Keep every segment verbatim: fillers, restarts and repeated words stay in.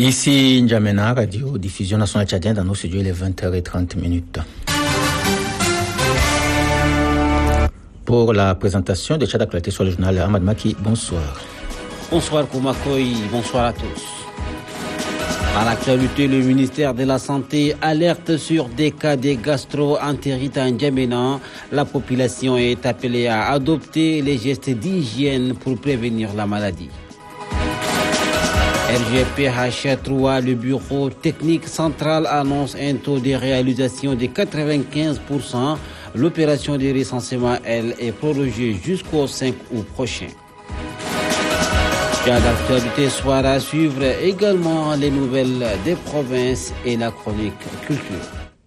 Ici N'Djamena, radio diffusion nationale tchadienne, dans nos studios, il est vingt heures trente. Pour la présentation de Tchad d'actualité sur le journal Ahmad Maki, bonsoir. Bonsoir Koumakoy, bonsoir à tous. À l'actualité, le ministère de la Santé alerte sur des cas de gastro-entérite à N'Djamena. La population est appelée à adopter les gestes d'hygiène pour prévenir la maladie. R G P H trois, le bureau technique central annonce un taux de réalisation de quatre-vingt-quinze pour cent. L'opération de recensement, elle, est prorogée jusqu'au cinq août prochain. Dans l'actualité soir à suivre également les nouvelles des provinces et la chronique culture.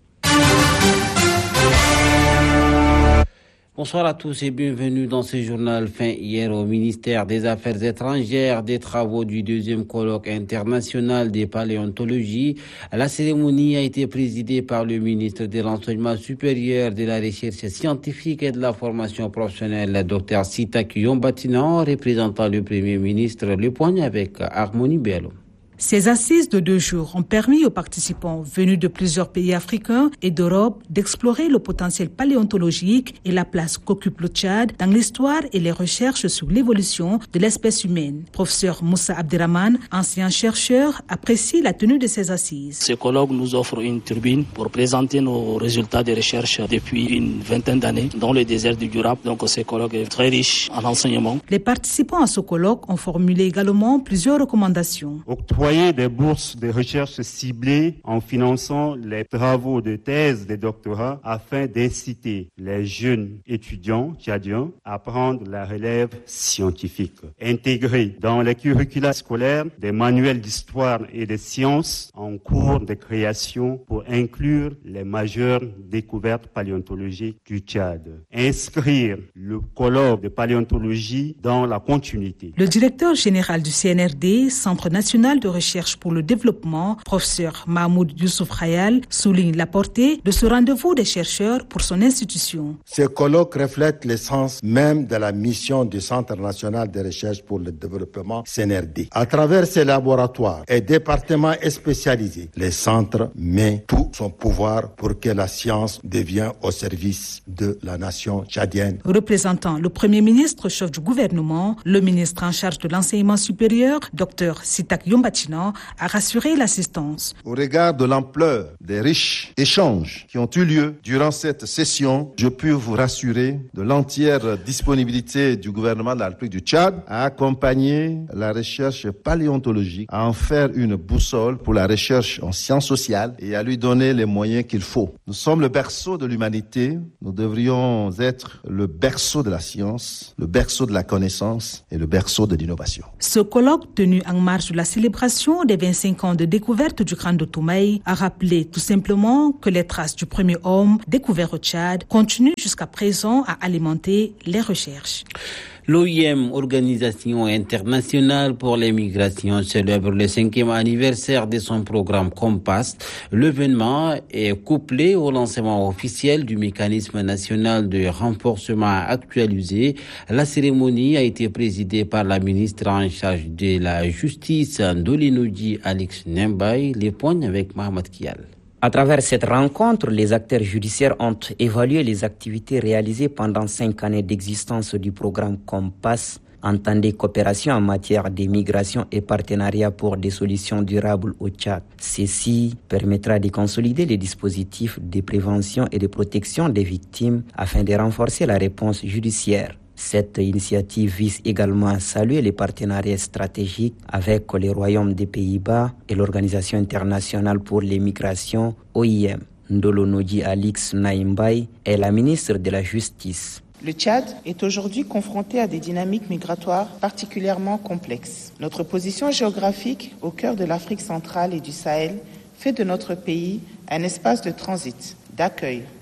Bonsoir à tous et bienvenue dans ce journal fin hier au ministère des Affaires étrangères des travaux du deuxième colloque international de paléontologie. La cérémonie a été présidée par le ministre de l'Enseignement supérieur, de la Recherche scientifique et de la formation professionnelle, Dr Sitak Yombatina, représentant le Premier ministre. Le point avec Harmonie Bello. Ces assises de deux jours ont permis aux participants venus de plusieurs pays africains et d'Europe d'explorer le potentiel paléontologique et la place qu'occupe le Tchad dans l'histoire et les recherches sur l'évolution de l'espèce humaine. Professeur Moussa Abderrahman, ancien chercheur, apprécie la tenue de ces assises. Ce colloque nous offre une tribune pour présenter nos résultats de recherche depuis une vingtaine d'années dans le désert du Durab. Donc ce colloque est très riche en enseignement. Les participants à ce colloque ont formulé également plusieurs recommandations. Des bourses de recherche ciblées en finançant les travaux de thèse de doctorat afin d'inciter les jeunes étudiants tchadiens à prendre la relève scientifique. Intégrer dans les curricula scolaires des manuels d'histoire et de sciences en cours de création pour inclure les majeures découvertes paléontologiques du Tchad. Inscrire le colloque de paléontologie dans la continuité. Le directeur général du C N R D, Centre national de recherche pour le développement, professeur Mahmoud Youssouf Khayal, souligne la portée de ce rendez-vous des chercheurs pour son institution. Ce colloque reflète l'essence même de la mission du Centre national de recherche pour le développement C N R D. À travers ses laboratoires et départements spécialisés, le centre met tout son pouvoir pour que la science devienne au service de la nation tchadienne. Représentant le Premier ministre, chef du gouvernement, le ministre en charge de l'enseignement supérieur, Dr Sitak Yombatina, a rassuré l'assistance. Au regard de l'ampleur des riches échanges qui ont eu lieu durant cette session, je puis vous rassurer de l'entière disponibilité du gouvernement de la République du Tchad à accompagner la recherche paléontologique, à en faire une boussole pour la recherche en sciences sociales et à lui donner les moyens qu'il faut. Nous sommes le berceau de l'humanité, nous devrions être le berceau de la science, le berceau de la connaissance et le berceau de l'innovation. Ce colloque tenu en marge de la célébration des vingt-cinq ans de découverte du crâne de Toumaï a rappelé tout simplement que les traces du premier homme découvert au Tchad continuent jusqu'à présent à alimenter les recherches. L'O I M, Organisation internationale pour les migrations, célèbre le cinquième anniversaire de son programme Compass. L'événement est couplé au lancement officiel du mécanisme national de renforcement actualisé. La cérémonie a été présidée par la ministre en charge de la Justice, Ndolinoudji Alix Nembaye. Les points avec Mohamed Kial. À travers cette rencontre, les acteurs judiciaires ont évalué les activités réalisées pendant cinq années d'existence du programme Compass, entendez coopération en matière de migration et partenariat pour des solutions durables au Tchad. Ceci permettra de consolider les dispositifs de prévention et de protection des victimes afin de renforcer la réponse judiciaire. Cette initiative vise également à saluer les partenariats stratégiques avec le Royaume des Pays-Bas et l'Organisation internationale pour les migrations, O I M. Ndolinoudji Alix Nembaye est la ministre de la Justice. Le Tchad est aujourd'hui confronté à des dynamiques migratoires particulièrement complexes. Notre position géographique au cœur de l'Afrique centrale et du Sahel fait de notre pays un espace de transit, d'accueil,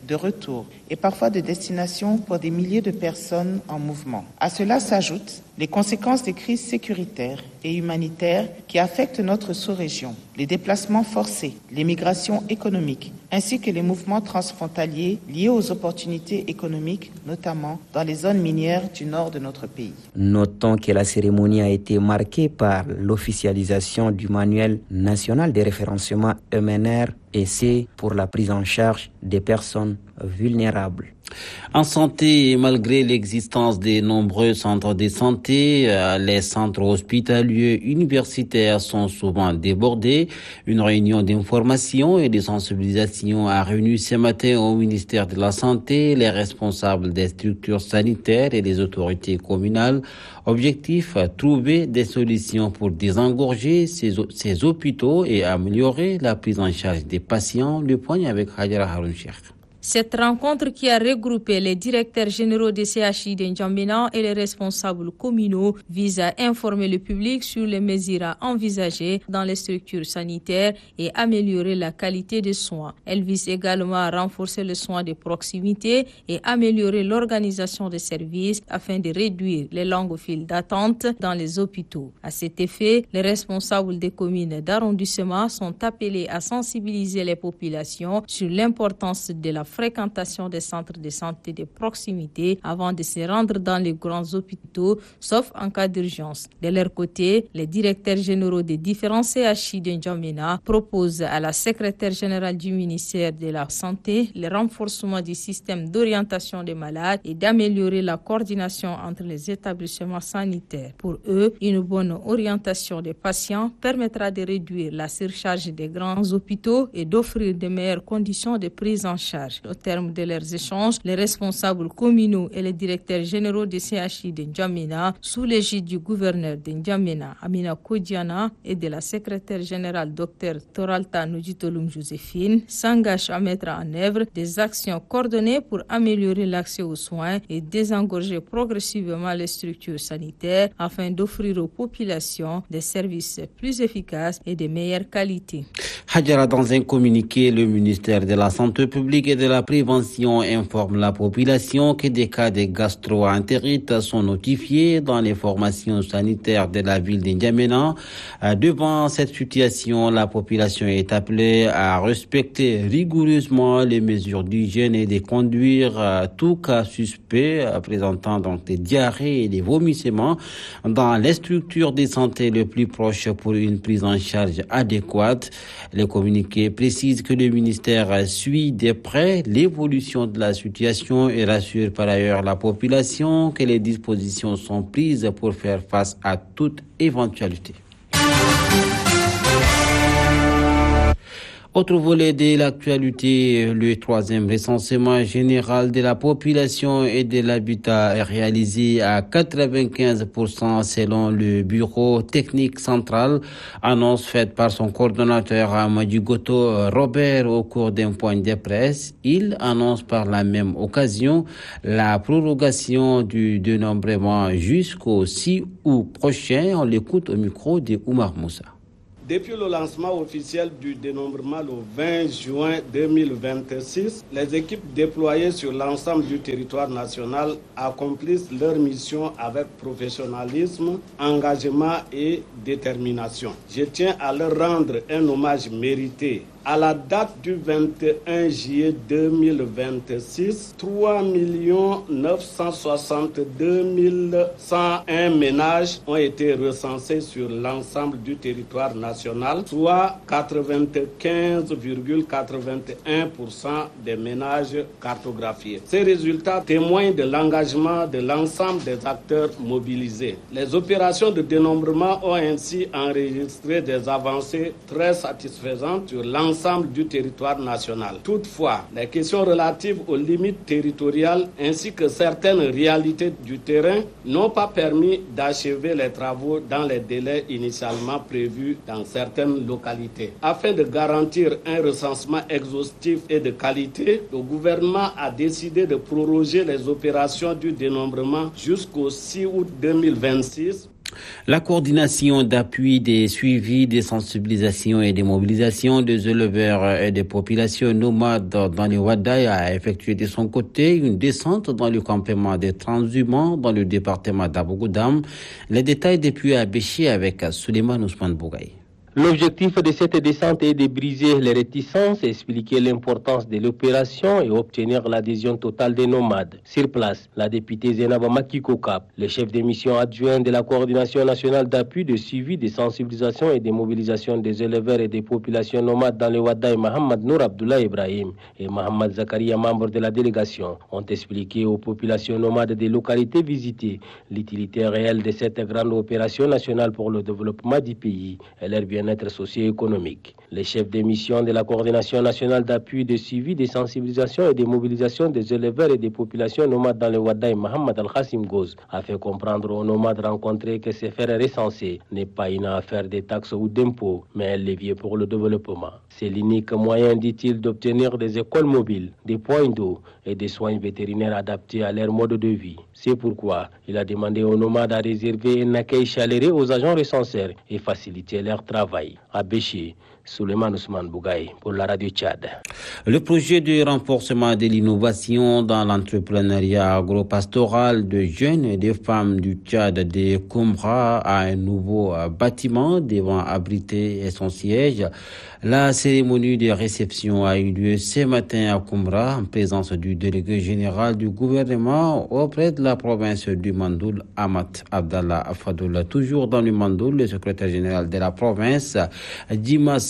de retour et parfois de destination pour des milliers de personnes en mouvement. À cela s'ajoutent les conséquences des crises sécuritaires et humanitaires qui affectent notre sous-région, les déplacements forcés, les migrations économiques, ainsi que les mouvements transfrontaliers liés aux opportunités économiques, notamment dans les zones minières du nord de notre pays. Notons que la cérémonie a été marquée par l'officialisation du manuel national de référencement M N R et c'est pour la prise en charge des personnes vulnérables. En santé, malgré l'existence des nombreux centres de santé, les centres hospitaliers universitaires sont souvent débordés. Une réunion d'information et de sensibilisation a réuni ce matin au ministère de la Santé les responsables des structures sanitaires et des autorités communales. Objectif, trouver des solutions pour désengorger ces, ces hôpitaux et améliorer la prise en charge des patients. Le point avec Hajara Haroun Cheikh. Cette rencontre qui a regroupé les directeurs généraux des C H I de N'Djamena et les responsables communaux vise à informer le public sur les mesures à envisager dans les structures sanitaires et améliorer la qualité des soins. Elle vise également à renforcer les soins de proximité et améliorer l'organisation des services afin de réduire les longues files d'attente dans les hôpitaux. À cet effet, les responsables des communes d'arrondissement sont appelés à sensibiliser les populations sur l'importance de la fréquentation des centres de santé de proximité avant de se rendre dans les grands hôpitaux, sauf en cas d'urgence. De leur côté, les directeurs généraux des différents C H I de N'Djamena proposent à la secrétaire générale du ministère de la Santé le renforcement du système d'orientation des malades et d'améliorer la coordination entre les établissements sanitaires. Pour eux, une bonne orientation des patients permettra de réduire la surcharge des grands hôpitaux et d'offrir de meilleures conditions de prise en charge. Au terme de leurs échanges, les responsables communaux et les directeurs généraux des C H I de N'Djamena, sous l'égide du gouverneur de N'Djamena, Amina Kodiana, et de la secrétaire générale Dr Toralta Nujitolum Joséphine, s'engagent à mettre en œuvre des actions coordonnées pour améliorer l'accès aux soins et désengorger progressivement les structures sanitaires afin d'offrir aux populations des services plus efficaces et de meilleure qualité. Hadjara, dans un communiqué, le ministère de la Santé publique et de la Prévention informe la population que des cas de gastro-entérite sont notifiés dans les formations sanitaires de la ville de N'Djamena. Devant cette situation, la population est appelée à respecter rigoureusement les mesures d'hygiène et de conduire tout cas suspect présentant donc des diarrhées et des vomissements dans les structures de santé les plus proches pour une prise en charge adéquate. Le communiqué précise que le ministère suit de près l'évolution de la situation et rassure par ailleurs la population que les dispositions sont prises pour faire face à toute éventualité. Autre volet de l'actualité, le troisième recensement général de la population et de l'habitat est réalisé à quatre-vingt-quinze pour cent selon le bureau technique central, annonce faite par son coordonnateur Amadou Goto Robert au cours d'un point de presse. Il annonce par la même occasion la prorogation du dénombrement jusqu'au six août prochain. On l'écoute au micro de Oumar Moussa. Depuis le lancement officiel du dénombrement le vingt juin deux mille vingt-six, les équipes déployées sur l'ensemble du territoire national accomplissent leur mission avec professionnalisme, engagement et détermination. Je tiens à leur rendre un hommage mérité. À la date du vingt et un juillet deux mille vingt-six, trois millions neuf cent soixante-deux mille cent un ménages ont été recensés sur l'ensemble du territoire national, soit quatre-vingt-quinze virgule quatre-vingt-un pour cent des ménages cartographiés. Ces résultats témoignent de l'engagement de l'ensemble des acteurs mobilisés. Les opérations de dénombrement ont ainsi enregistré des avancées très satisfaisantes sur l'ensemble du territoire national. Toutefois, les questions relatives aux limites territoriales ainsi que certaines réalités du terrain n'ont pas permis d'achever les travaux dans les délais initialement prévus dans certaines localités. Afin de garantir un recensement exhaustif et de qualité, le gouvernement a décidé de proroger les opérations du dénombrement jusqu'au six août deux mille vingt-six. La coordination d'appui des suivis, des sensibilisations et des mobilisations des éleveurs et des populations nomades dans les Wadaï a effectué de son côté une descente dans le campement des transhumants dans le département d'Abougoudam. Les détails depuis à Béchi avec Suleiman Ousmane Bougaï. L'objectif de cette descente est de briser les réticences, expliquer l'importance de l'opération et obtenir l'adhésion totale des nomades. Sur place, la députée Zenaba Makikokap, le chef de mission adjoint de la coordination nationale d'appui, de suivi, de sensibilisation et de mobilisation des éleveurs et des populations nomades dans le Wadaï, Mohamed Nour Abdullah Ibrahim et Mohamed Zakaria, membres de la délégation, ont expliqué aux populations nomades des localités visitées l'utilité réelle de cette grande opération nationale pour le développement du pays et leur bien être socio-économique. Les chefs des missions de la coordination nationale d'appui, de suivi, de sensibilisation et de mobilisation des éleveurs et des populations nomades dans le Wadaï, Mohamed Al-Khassim Goz, a fait comprendre aux nomades rencontrés que se faire recenser n'est pas une affaire de taxes ou d'impôts, mais un levier pour le développement. C'est l'unique moyen, dit-il, d'obtenir des écoles mobiles, des points d'eau et des soins vétérinaires adaptés à leur mode de vie. C'est pourquoi il a demandé aux nomades à réserver un accueil chaleureux aux agents recenseurs et faciliter leur travail. À Béchi, Suleiman Ousmane Bougaï pour la radio Tchad. Le projet de renforcement de l'innovation dans l'entrepreneuriat agropastoral de jeunes et de femmes du Tchad de Koumra a un nouveau bâtiment devant abriter son siège. La cérémonie de réception a eu lieu ce matin à Koumra en présence du délégué général du gouvernement auprès de la province du Mandoul, Ahmad Abdallah Fadoul. Toujours dans le Mandoul, le secrétaire général de la province, Dimas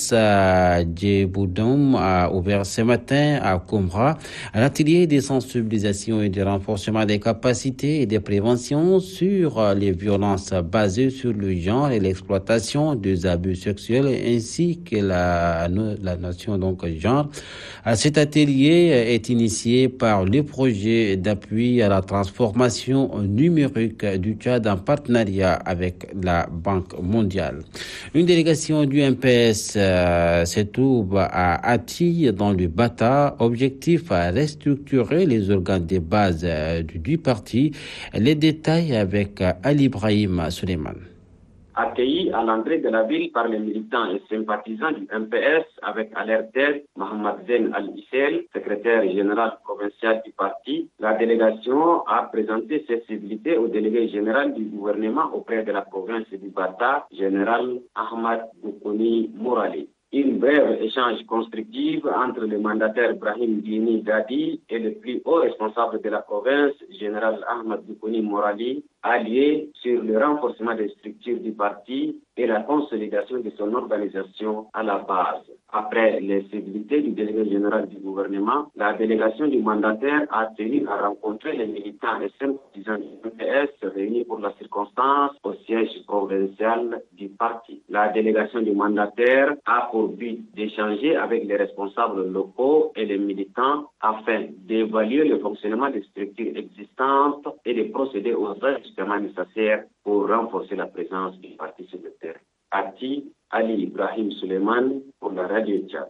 Djeboudoum, a ouvert ce matin à Koumra l'atelier de sensibilisation et de renforcement des capacités et de prévention sur les violences basées sur le genre et l'exploitation des abus sexuels ainsi que la la notion donc genre. Cet atelier est initié par le projet d'appui à la transformation numérique du Tchad en partenariat avec la Banque mondiale. Une délégation du M P S euh, se trouve à Ati dans le Bata. Objectif à restructurer les organes de base euh, du, du parti. Les détails avec euh, Ali Ibrahim Suleiman. Accueilli à l'entrée de la ville par les militants et sympathisants du M P S avec à leur tête Mohamed Zen Al-Issel, secrétaire général provincial du parti, la délégation a présenté ses civilités au délégué général du gouvernement auprès de la province du Bata, général Ahmad Boukouni Morali. Une brève échange constructif entre le mandataire Brahim Dini Dadi et le plus haut responsable de la province, général Ahmad Boukouni Morali, a lié sur le renforcement des structures du parti et la consolidation de son organisation à la base. Après les civilités du délégué général du gouvernement, la délégation du mandataire a tenu à rencontrer les militants et sympathisants du M P S réunis pour la circonstance au siège provincial du parti. La délégation du mandataire a pour but d'échanger avec les responsables locaux et les militants afin d'évaluer le fonctionnement des structures existantes et de procéder aux ajustements nécessaires pour renforcer la présence du parti sur le terrain. Ati Ali Ibrahim Suleiman pour la radio Tchad.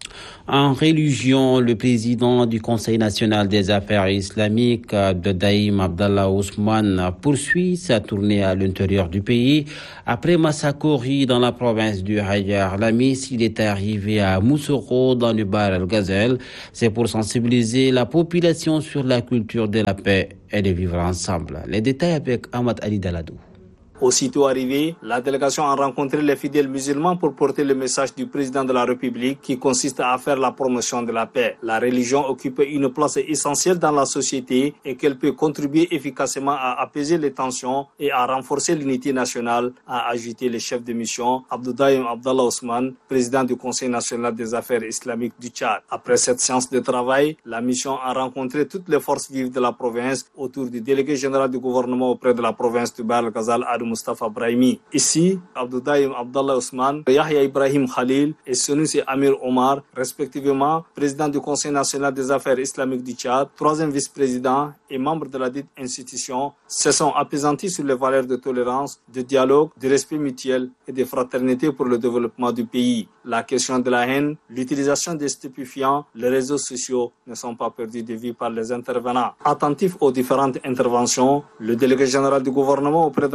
En religion, le président du Conseil national des affaires islamiques, Daïm Abdallah Ousmane, poursuit sa tournée à l'intérieur du pays. Après Massakori dans la province du Hajar Lamis, il est arrivé à Moussoro dans le Bar El-Ghazel. C'est pour sensibiliser la population sur la culture de la paix et de vivre ensemble. Les détails avec Ahmad Ali Daladou. Aussitôt arrivé, la délégation a rencontré les fidèles musulmans pour porter le message du président de la République qui consiste à faire la promotion de la paix. La religion occupe une place essentielle dans la société et qu'elle peut contribuer efficacement à apaiser les tensions et à renforcer l'unité nationale, a ajouté le chef de mission Abdoudaïm Abdallah Ousmane, président du Conseil national des affaires islamiques du Tchad. Après cette séance de travail, la mission a rencontré toutes les forces vives de la province autour du délégué général du gouvernement auprès de la province du Bahr el-Ghazal, Mustafa Brahimi. Ici, Abdoudaïm Abdallah Ousmane, Yahya Ibrahim Khalil et Sonusi Amir Omar, respectivement président du Conseil national des affaires islamiques du Tchad, troisième vice-président et membre de la dite institution, se sont apaisantis sur les valeurs de tolérance, de dialogue, de respect mutuel et de fraternité pour le développement du pays. La question de la haine, l'utilisation des stupéfiants, les réseaux sociaux ne sont pas perdus de vue par les intervenants. Attentif aux différentes interventions, le délégué général du gouvernement auprès de la province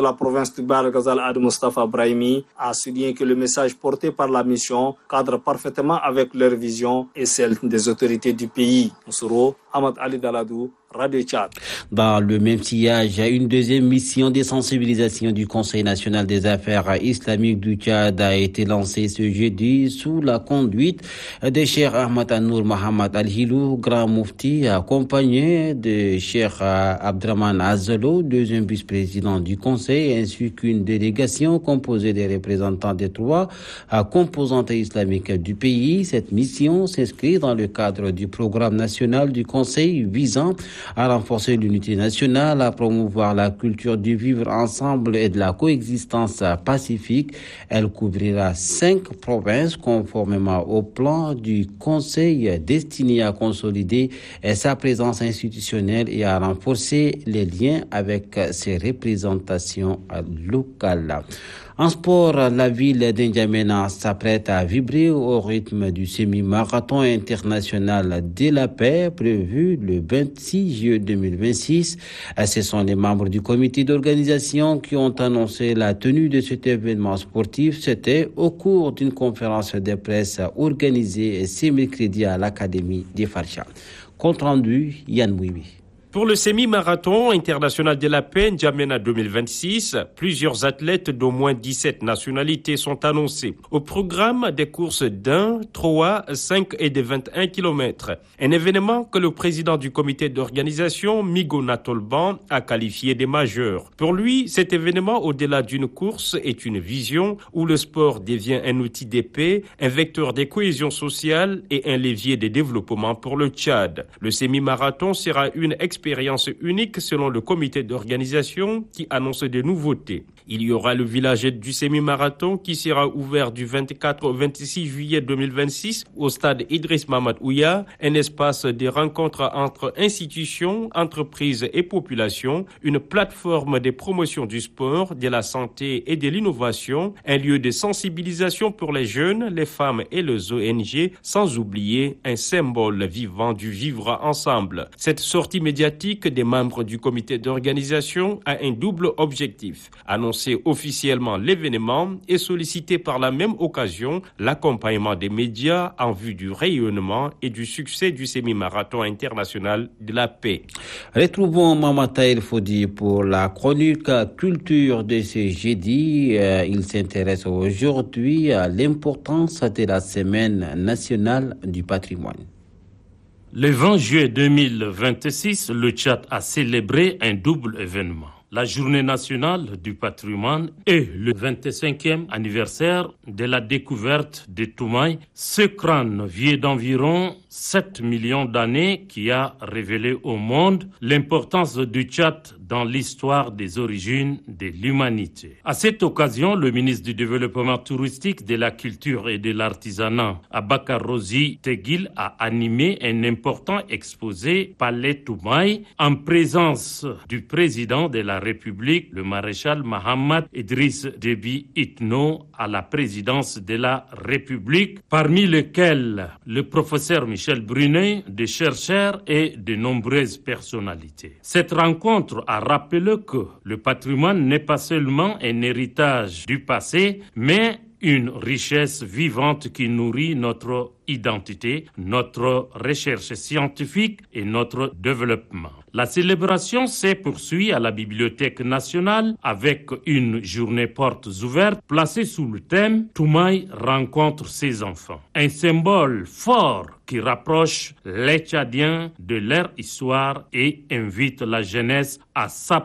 Prince Toubar Ghazal Ad Mustafa Brahimi a souligné que le message porté par la mission cadre parfaitement avec leur vision et celle des autorités du pays. Moussoro, Ahmad Ali Daladou, Radio Tchad. Dans le même sillage, une deuxième mission de sensibilisation du Conseil national des affaires islamiques du Tchad a été lancée ce jeudi sous la conduite de Cheikh Ahmad Anour Mohamed Al-Hilou, grand mufti, accompagné de Cheikh Abdraman Azalo, deuxième vice-président du Conseil, ainsi qu'une délégation composée des représentants des trois composantes islamiques du pays. Cette mission s'inscrit dans le cadre du programme national du Conseil visant à renforcer l'unité nationale, à promouvoir la culture du vivre ensemble et de la coexistence pacifique. Elle couvrira cinq provinces conformément au plan du Conseil destiné à consolider sa présence institutionnelle et à renforcer les liens avec ses représentations locales. En sport, la ville d'Indiamena s'apprête à vibrer au rythme du semi-marathon international de la paix prévu le vingt-six juillet deux mille vingt-six. Ce sont les membres du comité d'organisation qui ont annoncé la tenue de cet événement sportif. C'était au cours d'une conférence de presse organisée ce mercredi à l'Académie des Farsha. Compte rendu, Yann Mouibi. Pour le semi-marathon international de la paix N'Djamena deux mille vingt-six, plusieurs athlètes d'au moins dix-sept nationalités sont annoncés. Au programme des courses d'un, trois, cinq et de vingt et un kilomètres. Un événement que le président du comité d'organisation, Migo Natolban, a qualifié de majeur. Pour lui, cet événement, au-delà d'une course, est une vision où le sport devient un outil de paix, un vecteur de cohésion sociale et un levier de développement pour le Tchad. Le semi-marathon sera une expérience expérience unique selon le comité d'organisation qui annonce des nouveautés. Il y aura le village du semi-marathon qui sera ouvert du vingt-quatre au vingt-six juillet deux mille vingt-six au stade Idriss Mamad Ouya, un espace de rencontre entre institutions, entreprises et populations, une plateforme de promotion du sport, de la santé et de l'innovation, un lieu de sensibilisation pour les jeunes, les femmes et les O N G, sans oublier un symbole vivant du vivre ensemble. Cette sortie médiatique des membres du comité d'organisation a un double objectif. Annoncer officiellement l'événement et solliciter par la même occasion l'accompagnement des médias en vue du rayonnement et du succès du semi-marathon international de la paix. Retrouvons Mamata El Fodi pour la chronique culture de ce jeudi. Il s'intéresse aujourd'hui à l'importance de la semaine nationale du patrimoine. Le vingt juillet deux mille vingt-six, le Tchad a célébré un double événement. La journée nationale du patrimoine et le vingt-cinquième anniversaire de la découverte de Toumaï, ce crâne vieux d'environ sept millions d'années qui a révélé au monde l'importance du Tchad dans l'histoire des origines de l'humanité. À cette occasion, le ministre du Développement touristique, de la culture et de l'artisanat, Abakar Rozi Teguil, a animé un important exposé Palais Toumaï en présence du président de la République, le maréchal Mohamed Idriss Déby Itno, à la présidence de la République, parmi lesquels le professeur Michel Brunet, des chercheurs et de nombreuses personnalités. Cette rencontre a rappelé que le patrimoine n'est pas seulement un héritage du passé, mais une richesse vivante qui nourrit notre identité, notre recherche scientifique et notre développement. La célébration s'est poursuivie à la Bibliothèque nationale avec une journée portes ouvertes placée sous le thème « Toumaï rencontre ses enfants ». Un symbole fort qui rapproche les Tchadiens de leur histoire et invite la jeunesse à s'approprier